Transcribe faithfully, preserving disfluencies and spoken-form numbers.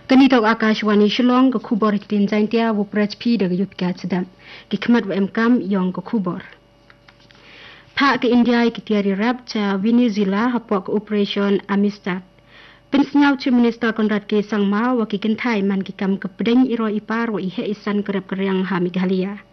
Kanitok Akashwani Shillong ke kubor tin zaintia wo prachpi daga yupkat sedam. Ki khmat wa emkam yong ke kubor. Pak ke India ke tiari rap cha Venezuela hapok operation Amistad. Pensnyau Chief Minister Konrad K. Sangma wa ki kentai man ki kam ke pedeng iro ipar wa ihe isan kerap keryang ha Meghalaya.